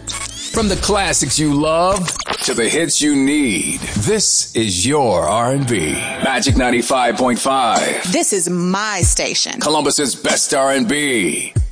From the classics you love to the hits you need, this is your R&B. Magic 95.5. This is my station. Columbus's best R&B.